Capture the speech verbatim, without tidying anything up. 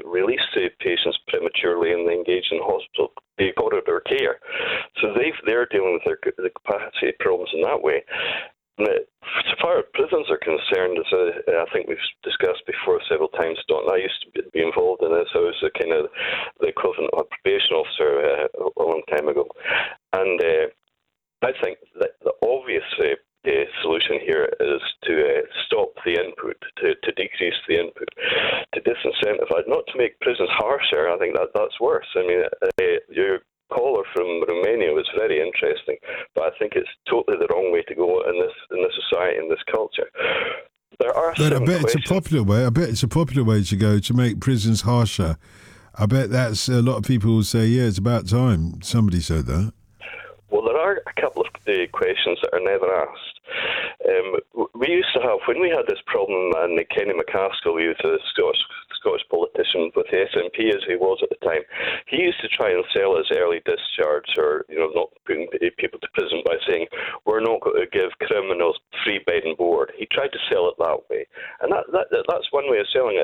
release the patients prematurely and they engage in hospital corridor care. So they've, they're dealing with their the capacity problems in that way. And as far as prisons are concerned, as uh, I think we've discussed before several times, Don, I used to be involved in this. I was a kind of the equivalent of a probation officer uh, a long time ago. And uh, I think that the obvious uh, uh, solution here is to uh, stop the input, to, to decrease the input, to disincentivize, not to make prisons harsher. I think that that's worse. I mean, uh, your caller from Romania was very interesting, but I think it's totally the wrong way to go in this in this society, in this culture. There are but some I bet questions. it's a popular way. I bet it's a popular way to go, to make prisons harsher. I bet that's a lot of people will say, yeah, it's about time. Somebody said that. Well, there are a couple of uh, questions that are never asked. Um, we used to have, when we had this problem, and Kenny McCaskill, he was a Scottish, Scottish politician with the S N P as he was at the time, he used to try and sell his early discharge, or you know, not putting people to prison by saying, we're not going to give criminals free bed and board. He tried to sell it that way. And that, that that's one way of selling it.